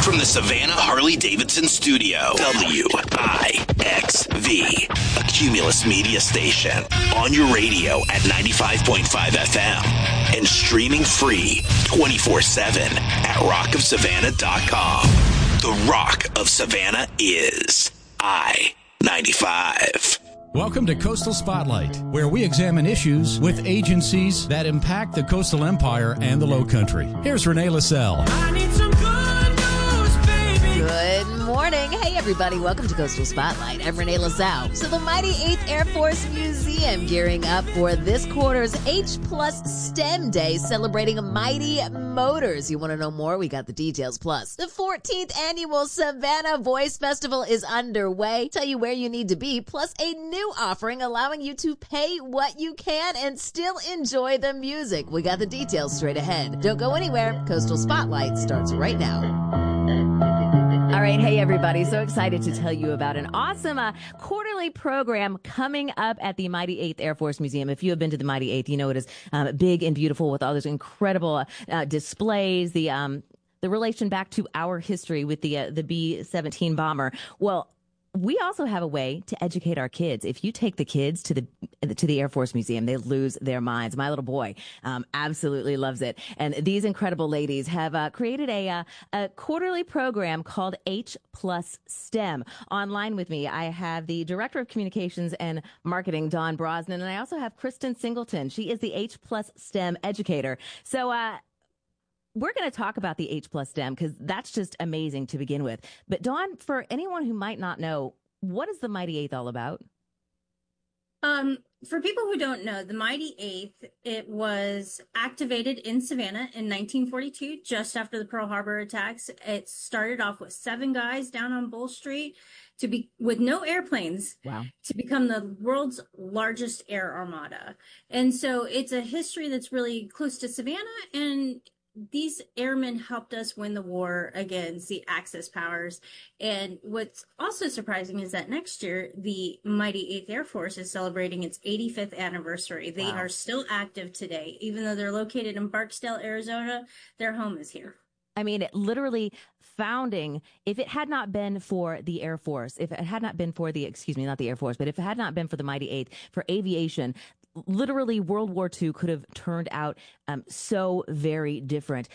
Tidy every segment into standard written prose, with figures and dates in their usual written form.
From the Savannah Harley-Davidson studio, WIXV, a Cumulus media station, on your radio at 95.5 FM, and streaming free 24/7 at rockofsavannah.com. The Rock of Savannah is I-95. Welcome to Coastal Spotlight, where we examine issues with agencies that impact the coastal empire and the Low Country. Here's Renee LaSalle. I need some good news, baby. Good morning. Hey, everybody. Welcome to Coastal Spotlight. I'm Renee LaSalle. So the mighty 8th Air Force Museum gearing up for this quarter's H+ STEM Day, celebrating mighty motors. You want to know more? We got the details. Plus, the 14th annual Savannah Voice Festival is underway. Tell you where you need to be. Plus, a new offering allowing you to pay what you can and still enjoy the music. We got the details straight ahead. Don't go anywhere. Coastal Spotlight starts right now. All right. Hey, everybody. So excited to tell you about an awesome quarterly program coming up at the Mighty 8th Air Force Museum. If you have been to the Mighty 8th, you know it is big and beautiful with all those incredible displays, the relation back to our history with the B-17 bomber. Well, we also have a way to educate our kids. If you take the kids to the Air Force Museum, they lose their minds. My little boy absolutely loves it. And these incredible ladies have created a quarterly program called H+ STEM. Online with me, I have the Director of Communications and Marketing, Dawn Brosnan, and I also have Kristen Singleton. She is the H+ STEM educator. So, we're going to talk about the H+ STEM because that's just amazing to begin with. But Dawn, for anyone who might not know, what is the Mighty 8th all about? For people who don't know, the Mighty 8th, it was activated in Savannah in 1942, just after the Pearl Harbor attacks. It started off with 7 guys down on Bull Street with no airplanes. Wow. To become the world's largest air armada. And so it's a history that's really close to Savannah, and these airmen helped us win the war against the Axis powers. And what's also surprising is that next year, the mighty 8th Air Force is celebrating its 85th anniversary. They are still active today. Even though they're located in Barksdale, Arizona, their home is here. I mean, it literally founding, if it had not been for the Air Force, if it had not been for not the Air Force, but if it had not been for the Mighty 8th, for aviation, literally World War II could have turned out so very different.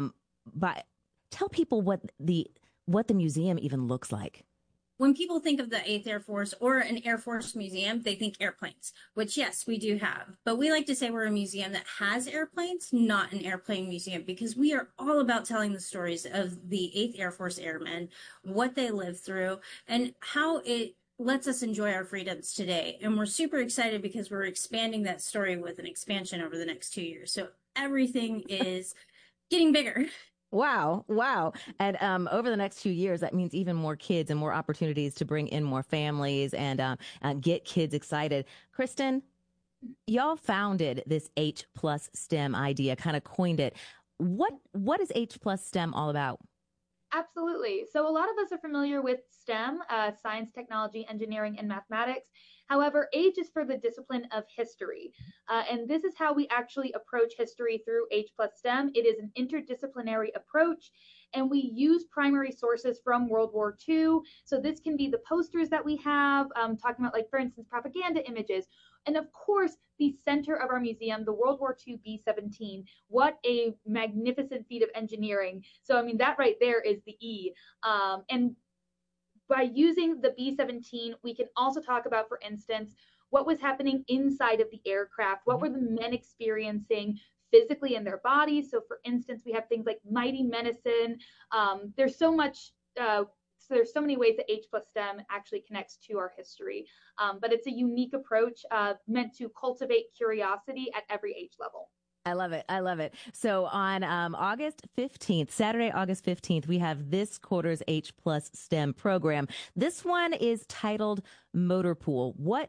But tell people what the museum even looks like. When people think of the 8th Air Force or an Air Force museum, they think airplanes, which, yes, we do have. But we like to say we're a museum that has airplanes, not an airplane museum, because we are all about telling the stories of the 8th Air Force airmen, what they lived through, and how it lets us enjoy our freedoms today. And we're super excited because we're expanding that story with an expansion over the next 2 years. So everything is getting bigger. Wow. And over the next few years, that means even more kids and more opportunities to bring in more families and get kids excited. Kristen, y'all founded this H+ STEM idea, kind of coined it. What is H+ STEM all about? Absolutely. So a lot of us are familiar with STEM, science, technology, engineering, and mathematics. However, H is for the discipline of history. And this is how we actually approach history through H+ STEM. It is an interdisciplinary approach, and we use primary sources from World War II. So this can be the posters that we have, talking about, like, for instance, propaganda images. And of course, the center of our museum, the World War II B-17. What a magnificent feat of engineering. So, I mean, that right there is the E. And by using the B-17, we can also talk about, for instance, what was happening inside of the aircraft. What were the men experiencing physically in their bodies? So, for instance, we have things like Mighty Medicine. There's so much. So there's so many ways that H+ STEM actually connects to our history. But it's a unique approach meant to cultivate curiosity at every age level. I love it. So on August 15th, Saturday, August 15th, we have this quarter's H+ STEM program. This one is titled Motor Pool. What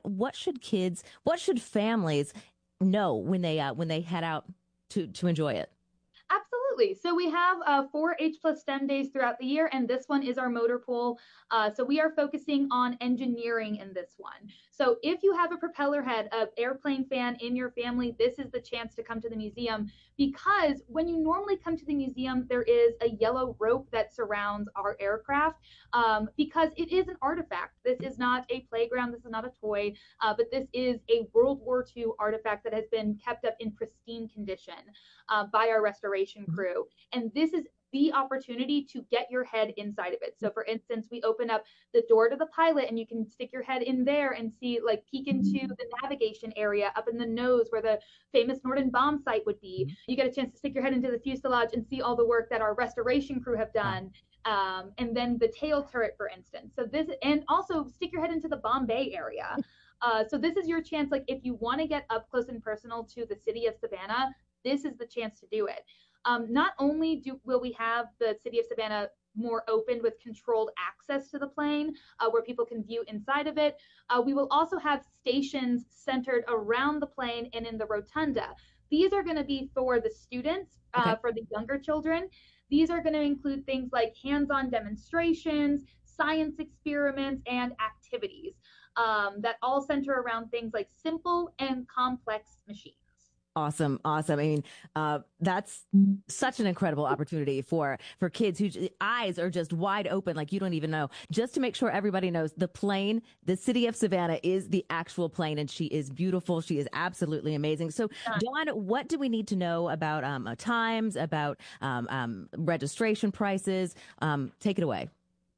should families know when they head out to enjoy it? Absolutely. So we have 4 H+ STEM days throughout the year, and this one is our motor pool. So we are focusing on engineering in this one. So if you have a propeller head, an airplane fan in your family, this is the chance to come to the museum because when you normally come to the museum, there is a yellow rope that surrounds our aircraft because it is an artifact. This is not a playground. This is not a toy, but this is a World War II artifact that has been kept up in pristine condition by our restoration crew. And this is the opportunity to get your head inside of it. So for instance, we open up the door to the pilot and you can stick your head in there and see, like, peek into the navigation area up in the nose where the famous Norden bomb site would be. You get a chance to stick your head into the fuselage and see all the work that our restoration crew have done. And then the tail turret, for instance. So this, and also stick your head into the bomb bay area. So this is your chance, like, if you want to get up close and personal to the city of Savannah, this is the chance to do it. Not only will we have the city of Savannah more open with controlled access to the plane where people can view inside of it, we will also have stations centered around the plane and in the rotunda. These are going to be for the students, for the younger children. These are going to include things like hands-on demonstrations, science experiments, and activities that all center around things like simple and complex machines. Awesome. I mean, that's such an incredible opportunity for kids whose eyes are just wide open, like you don't even know. Just to make sure everybody knows, the plane, the city of Savannah, is the actual plane, and she is beautiful. She is absolutely amazing. So, Dawn, what do we need to know about times, about registration prices? Take it away.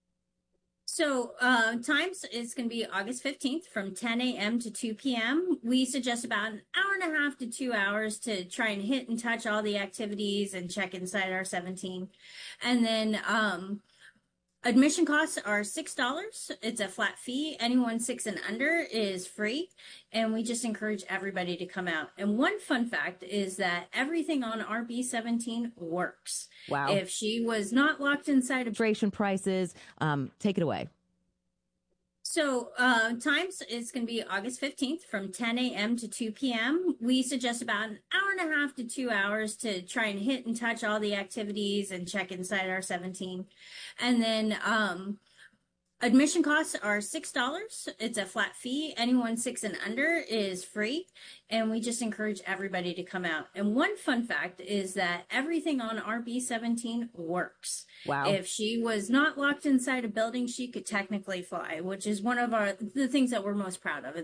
So times is going to be August 15th from 10 a.m. to 2 p.m. We suggest about an hour and a half to 2 hours to try and hit and touch all the activities and check inside our 17. And then admission costs are $6. It's a flat fee. Anyone 6 and under is free. And we just encourage everybody to come out. And one fun fact is that everything on RB-17 works. Wow. If she was not locked inside of Registration prices, take it away. So times is going to be August 15th from 10 a.m. to 2 p.m. We suggest about an hour and a half to 2 hours to try and hit and touch all the activities and check inside our 17. And then admission costs are $6. It's a flat fee. Anyone 6 and under is free. And we just encourage everybody to come out. And one fun fact is that everything on RB-17 works. Wow. If she was not locked inside a building, she could technically fly, which is one of the things that we're most proud of.